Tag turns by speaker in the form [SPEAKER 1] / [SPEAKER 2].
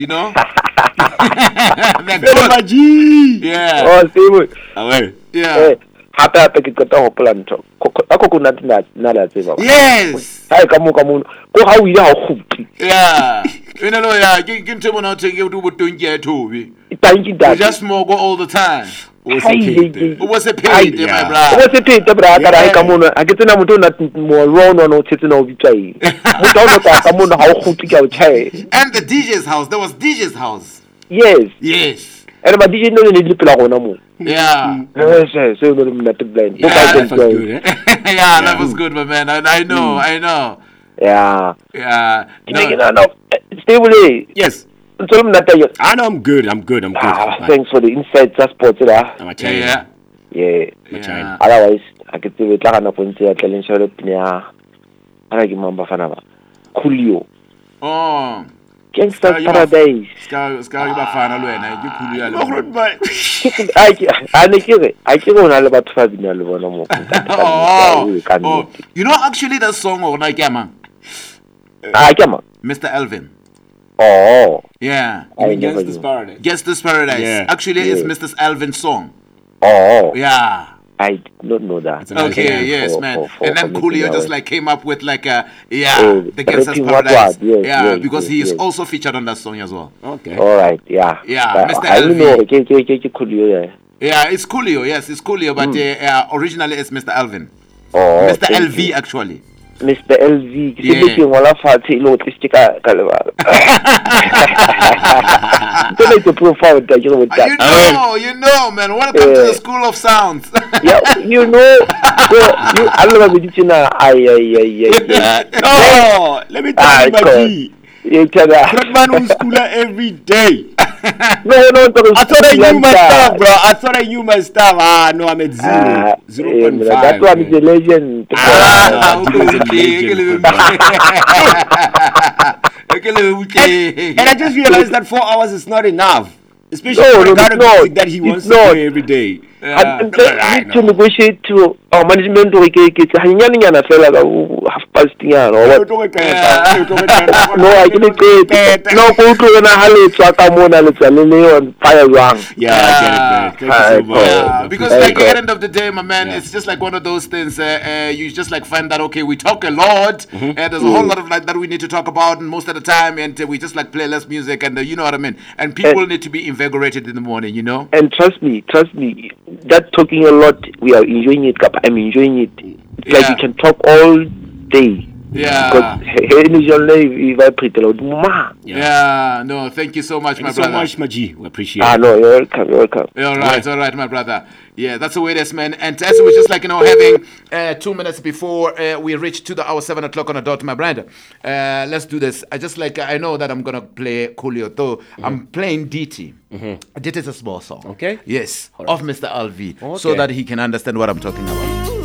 [SPEAKER 1] You know? They're good.
[SPEAKER 2] Maji.
[SPEAKER 1] Yeah.
[SPEAKER 3] Oh, see,
[SPEAKER 2] Aware.
[SPEAKER 1] Yeah.
[SPEAKER 3] hape ke ka go hopola ntho a coconut na la tseba
[SPEAKER 1] Yes.
[SPEAKER 3] ha ka mo go ha o ile ha o khuphi
[SPEAKER 1] Yeah. You know, yeah. Get to one out to get to don't get to be.
[SPEAKER 3] thank you
[SPEAKER 1] You
[SPEAKER 3] dad
[SPEAKER 1] just smoke all the time.
[SPEAKER 2] What's it?
[SPEAKER 1] What's it paid, my
[SPEAKER 3] o
[SPEAKER 1] brother?
[SPEAKER 3] se phete bra ka ra ka mo a ke tsena motho na mo rono no tsetse no bitsai mo tao no ka mo ha o khuphi ka o chai
[SPEAKER 1] And the DJ's house. There was DJ's house.
[SPEAKER 3] yes
[SPEAKER 1] Yes.
[SPEAKER 3] ere ba DJ no ne di pela gona mo
[SPEAKER 1] Yeah.
[SPEAKER 3] so no na te blind
[SPEAKER 1] Yeah,
[SPEAKER 2] That was good, eh?
[SPEAKER 1] Yeah, that was good, my man. I know, I know.
[SPEAKER 3] yeah
[SPEAKER 1] Yeah.
[SPEAKER 3] no stable
[SPEAKER 2] Yes.
[SPEAKER 3] so na ta yo
[SPEAKER 2] I know I'm good. I'm good.
[SPEAKER 3] thanks for the insights of sports da
[SPEAKER 2] I'm a
[SPEAKER 1] Yeah,
[SPEAKER 2] China.
[SPEAKER 1] yeah.
[SPEAKER 3] yeah
[SPEAKER 2] China.
[SPEAKER 3] otherwise a ke tsebe tla kana go ntse ya tleleng shalo pnya ara ke mamba fana ba Coolio
[SPEAKER 1] Oh.
[SPEAKER 3] Gangsta's
[SPEAKER 1] Ska-
[SPEAKER 3] Paradise
[SPEAKER 1] Ska you bafana lo wena ke khulu ya le.
[SPEAKER 3] a ne ke go na le batho ba bina le bona mo
[SPEAKER 1] Oh. You know actually that song or na ke mang?
[SPEAKER 3] a ke ma
[SPEAKER 1] Mr. Elvin.
[SPEAKER 3] oh
[SPEAKER 1] Yeah.
[SPEAKER 2] You mean
[SPEAKER 3] never
[SPEAKER 2] Gangsta's
[SPEAKER 3] knew.
[SPEAKER 2] Paradise?
[SPEAKER 1] Gangsta's Paradise.
[SPEAKER 2] Yeah.
[SPEAKER 1] Actually it's
[SPEAKER 3] Yeah.
[SPEAKER 1] Mr. Elvin's song.
[SPEAKER 3] oh
[SPEAKER 1] Yeah.
[SPEAKER 3] I did not know that
[SPEAKER 2] It's a nice
[SPEAKER 1] Okay,
[SPEAKER 2] song.
[SPEAKER 1] yes,
[SPEAKER 3] for-
[SPEAKER 1] man.
[SPEAKER 3] for-
[SPEAKER 1] And then
[SPEAKER 3] for
[SPEAKER 1] Coolio
[SPEAKER 3] making
[SPEAKER 1] just
[SPEAKER 3] our-
[SPEAKER 1] like came up with like a the Gangsta's
[SPEAKER 3] rapping what
[SPEAKER 1] Paradise.
[SPEAKER 3] yes,
[SPEAKER 1] Yeah,
[SPEAKER 3] yes,
[SPEAKER 1] because
[SPEAKER 3] yes,
[SPEAKER 1] he is
[SPEAKER 3] yes.
[SPEAKER 1] also featured on that song as well.
[SPEAKER 2] Okay.
[SPEAKER 3] all right yeah
[SPEAKER 1] Yeah, Mr.
[SPEAKER 3] I don't know
[SPEAKER 1] LV.
[SPEAKER 3] ke Coolio yeah
[SPEAKER 1] Yeah, it's Coolio. Yes, it's Coolio, but originally it's Mr. Elvin.
[SPEAKER 3] oh
[SPEAKER 1] Mr.
[SPEAKER 3] thank
[SPEAKER 1] LV
[SPEAKER 3] you.
[SPEAKER 1] actually.
[SPEAKER 3] Mr. LV ke
[SPEAKER 1] Yeah.
[SPEAKER 3] se ke ngola fatshe lo tse ka lebala Don't make the profile with that, you know, with that.
[SPEAKER 1] You know, man. Welcome to the School of Sounds.
[SPEAKER 3] Yeah, you know, I love it.
[SPEAKER 2] No, let me tell you, Maji. Fredman on schooler every day.
[SPEAKER 3] No,
[SPEAKER 2] I thought I knew my stuff, bro. I thought I knew my stuff. Ah, no, I'm at 0.5.
[SPEAKER 3] That one is a legend.
[SPEAKER 2] And I just realized that 4 hours is not enough. Especially
[SPEAKER 3] No,
[SPEAKER 2] for the
[SPEAKER 3] no,
[SPEAKER 2] kind of
[SPEAKER 3] no,
[SPEAKER 2] music that he wants
[SPEAKER 3] it's
[SPEAKER 2] to
[SPEAKER 3] not.
[SPEAKER 2] play every day.
[SPEAKER 3] I need to negotiate to our management to get hanyana fela ka half past yana or what. No, I can't get no go to na hale tswa ka mona le tsale le on fire jwang.
[SPEAKER 2] Yeah, I get it, man. Thank you so much.
[SPEAKER 1] Yeah, because like at the end of the day, my man, it's just like one of those things. You just like find that okay, we talk a lot, and there's a whole lot of like that we need to talk about, and most of the time, and we just like play less music, and you know what I mean. And people need to be invigorated in the morning, you know.
[SPEAKER 3] And trust me, that talking a lot, we are enjoying it. I'm enjoying it. It's like we can talk all day.
[SPEAKER 1] Yeah.
[SPEAKER 3] Because energy on life, if I pretty loud, ma.
[SPEAKER 1] Yeah. No, thank you so much,
[SPEAKER 2] Thank
[SPEAKER 1] my
[SPEAKER 2] you so
[SPEAKER 1] brother.
[SPEAKER 2] much, Maji. We appreciate
[SPEAKER 3] Ah,
[SPEAKER 2] it.
[SPEAKER 3] no, you're welcome.
[SPEAKER 1] All right, my brother. Yeah, that's the way it is, man. And as we're just like, having 2 minutes before we reach to the hour 7 o'clock on the dot, my brother. Let's do this. I know that I'm going to play Coolio, though. I'm playing DT. DT is a small song.
[SPEAKER 2] Okay.
[SPEAKER 1] Yes, of Mr. LV, so
[SPEAKER 2] Okay.
[SPEAKER 1] that he can understand what I'm talking about.